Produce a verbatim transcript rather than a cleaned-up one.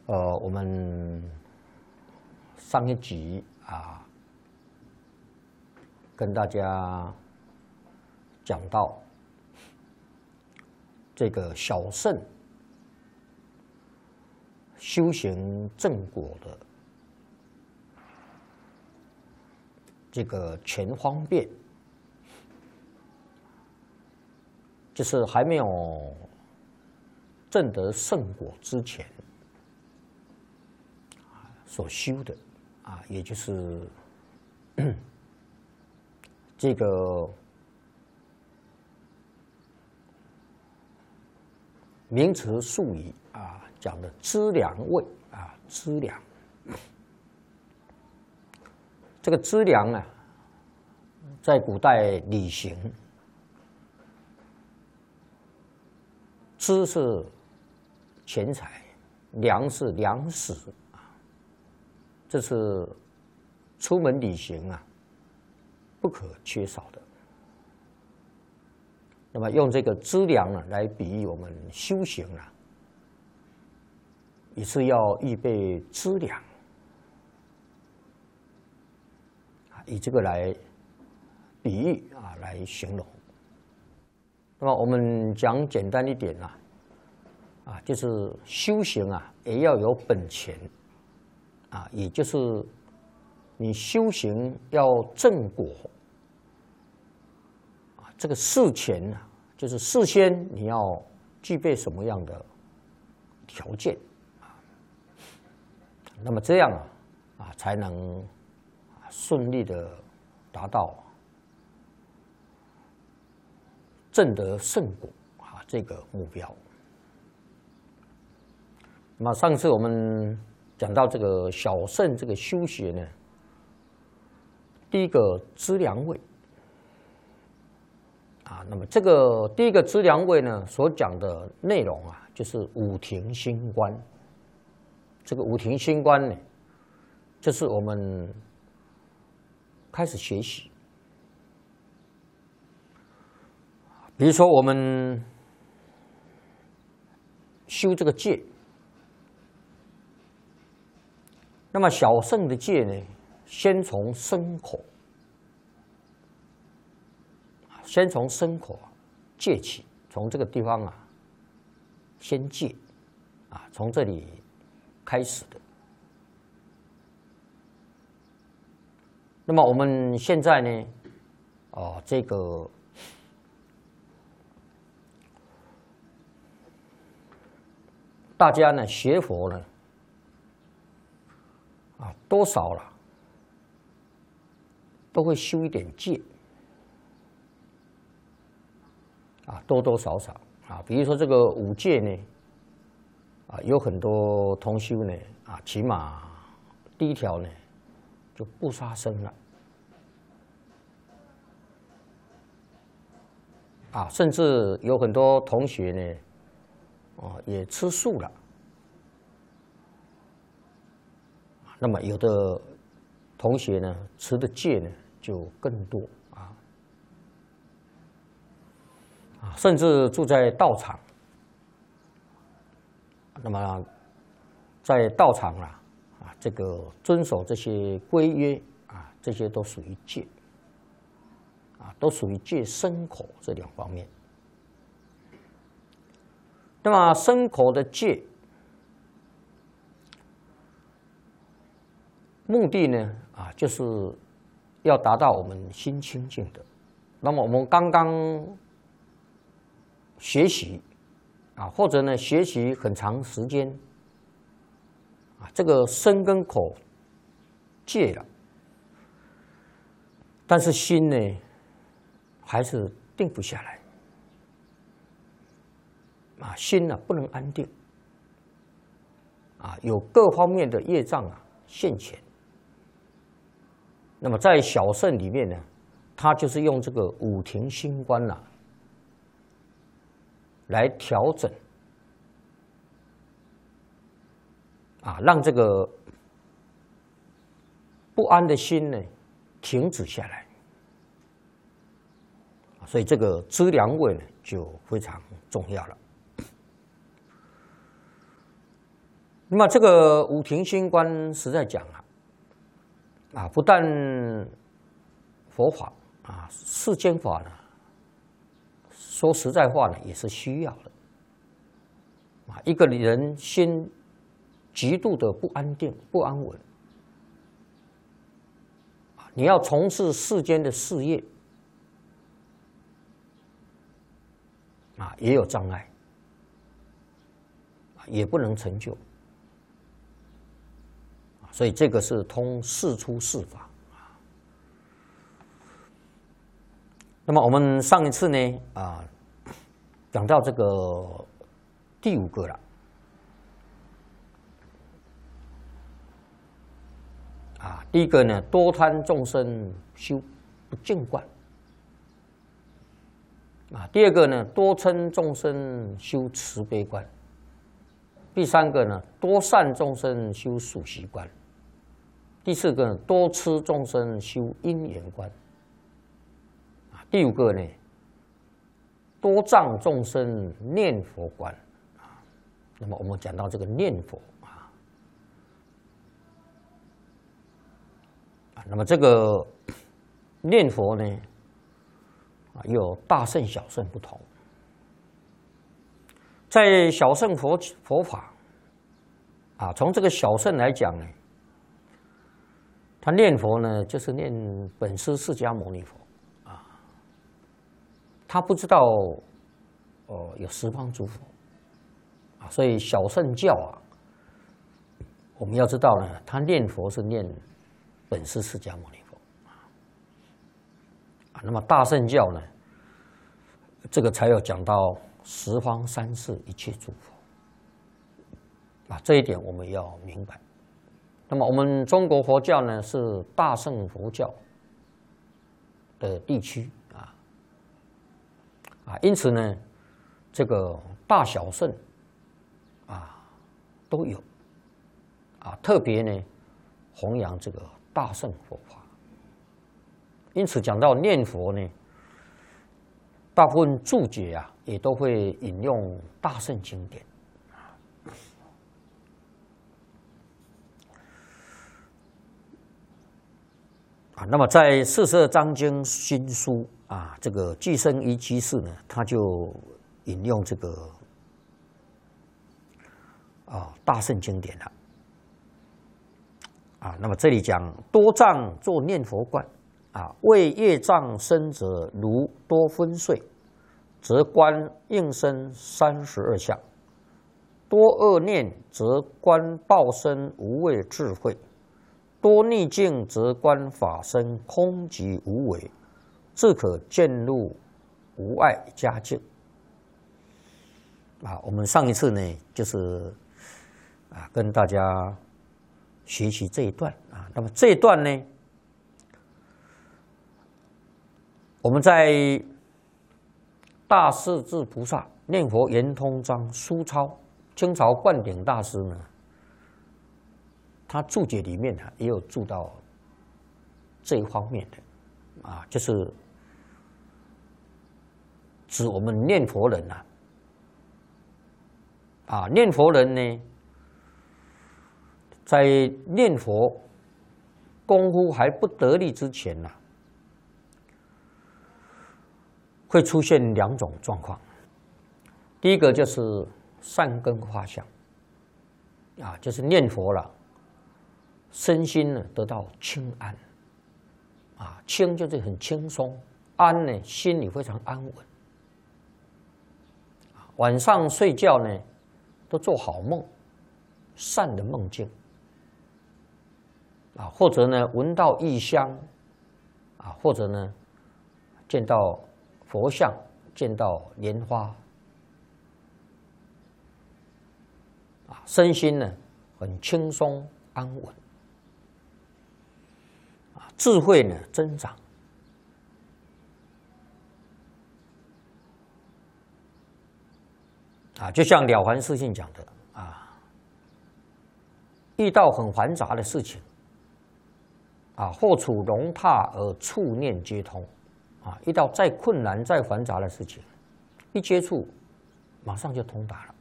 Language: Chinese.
呃，我们上一集啊，跟大家讲到这个小乘修行正果的这个全方便，就是还没有证得圣果之前所修的啊，也就是这个名词术语啊讲的资粮位啊，资粮。这个资粮啊，在古代礼行，资是钱财，粮是粮食啊，这是出门旅行啊不可缺少的。那么用这个资粮呢来比喻我们修行啊，也是要预备资粮，以这个来比喻啊，来形容。那么我们讲简单一点啊，啊，就是修行啊，也要有本钱啊，也就是你修行要正果啊，这个事前啊，就是事先你要具备什么样的条件啊，那么这样啊啊才能顺利的达到证得圣果啊这个目标。那么上次我们讲到这个小乘这个修学呢，第一个资粮位啊，那么这个第一个资粮位呢所讲的内容啊，就是五停心观。这个五停心观呢，就是我们开始学习。比如说我们修这个戒，那么小乘的戒呢，先从身口，先从身口戒起，从这个地方啊，先戒啊，从这里开始的。那么我们现在呢，哦，这个大家呢学佛呢，啊，多少了都会修一点戒，啊，多多少少啊，比如说这个五戒呢，啊，有很多同修呢，啊，起码第一条呢就不杀生了，啊，甚至有很多同学呢，哦，也吃素了。那么有的同学呢，持的戒呢就更多啊，啊，甚至住在道场，那么在道场啊，啊，这个遵守这些规约啊，这些都属于戒，啊，都属于戒身口这两方面。那么身口的戒，目的呢，啊，就是要达到我们心清净的。那么我们刚刚学习啊，或者呢学习很长时间啊，这个身跟口戒了，但是心呢还是定不下来啊，心呢不能安定啊，有各方面的业障啊现前。那么在小乘里面呢，它就是用这个五停心观啊，来调整啊，让这个不安的心呢停止下来。所以这个资粮位呢就非常重要了。 那么这个五庭心观实在讲啊，啊，不但佛法啊，世间法呢，说实在话呢，也是需要的。啊，一个人心极度的不安定、不安稳，啊，你要从事世间的事业，啊，也有障碍，也不能成就。所以这个是通事出世法。那么我们上一次呢，啊，讲到这个第五个了，啊，第一个呢，多贪众生修不净观，啊，第二个呢，多嗔众生修慈悲观，第三个呢，多善众生修属习观，第四个呢，多痴众生修因缘观。第五个呢，多障众生念佛观啊。那么我们讲到这个念佛啊，啊，那么这个念佛呢，啊，有大乘小乘不同。在小乘佛佛法啊，从这个小乘来讲呢，他念佛呢，就是念本师释迦牟尼佛。他不知道，哦、呃，有十方诸佛，啊，所以小乘教啊，我们要知道呢，他念佛是念本师释迦牟尼佛，啊，那么大乘教呢，这个才有讲到十方三世一切诸佛，啊，这一点我们要明白。那么我们中国佛教呢，是大乘佛教的地区。啊，因此呢，这个大小乘啊都有啊，特别呢弘扬这个大乘佛法。因此讲到念佛呢，大部分注解啊也都会引用大乘经典。啊，那么在四十二章经新书啊，这个寄生一居士呢，他就引用这个啊大乘经典了。啊，那么这里讲多障作念佛观啊，为业障生者如多分碎，则观应生三十二相；多恶念则观报生无畏智慧。多逆境则观法身空寂无为，自可见入无碍佳境。啊，我们上一次呢，就是啊跟大家学习这一段啊。那么这一段呢，我们在大势至菩萨念佛圆通章书抄清朝灌顶大师呢，他注解里面啊也有注到这一方面的啊，就是指我们念佛人呐，啊，念佛人呢，在念佛功夫还不得力之前呐、啊，会出现两种状况。第一个就是善根发相，啊，就是念佛了。身心呢得到轻安，啊，轻就是很轻松，安呢心里非常安稳，晚上睡觉呢都做好梦，善的梦境，啊，或者呢闻到异香，啊，或者呢见到佛像，见到莲花，啊，身心呢很轻松安稳。智慧呢增长，啊，就像《了凡四训》讲的啊，遇到很繁杂的事情，啊，或处龙榻而触念皆通，啊，遇到再困难、再繁杂的事情，一接触，马上就通达了。